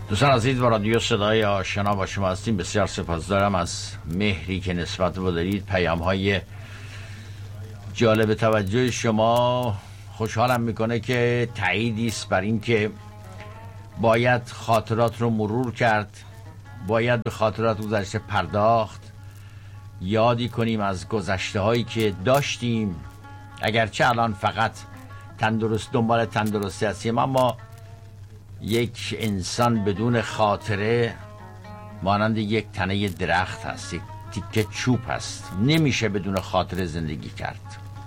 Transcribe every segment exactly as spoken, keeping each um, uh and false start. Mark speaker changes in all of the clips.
Speaker 1: دوستان عزیز و رادیو صدای آشنا با شما هستیم. بسیار سپاسگزارم از مهری که نسبت ما دارید، پیام های جالب توجه شما. خوشحالم میکنه که تأییدی است بر این که باید خاطرات رو مرور کرد، باید به خاطرات گذشته پرداخت، یادی کنیم از گذشته هایی که داشتیم، اگرچه الان فقط تندرست دنبال تندرستی هستیم، اما یک انسان بدون خاطره مانند یک تنه درخت هست، یک تیکه چوب هست، نمیشه بدون خاطره زندگی کرد.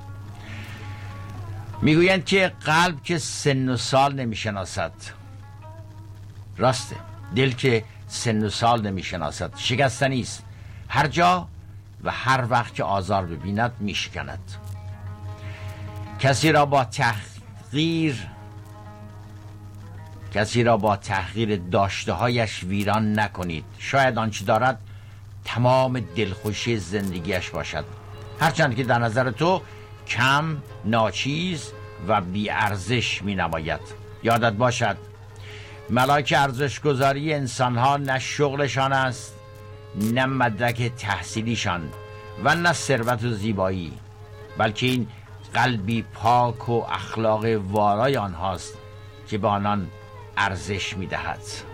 Speaker 1: میگویند که قلب که سن و سال نمیشناسد، راسته، دل که سن و سال نمیشناسد، شکستنی است، هر جا و هر وقت که آزار ببیند میشکند. کسی را با تحقیر کسی را با تحقیر داشته هایش ویران نکنید. شاید آنچه دارد تمام دلخوشی زندگیش باشد، هرچند که در نظر تو کم، ناچیز و بی ارزش می نماید. یادت باشد ملاک ارزش گذاری انسان ها نه شغلشان است، نه مدرک تحصیلیشان و نه ثروت و زیبایی، بلکه این قلبی پاک و اخلاق والای آنهاست که به آنان ارزش می دهد.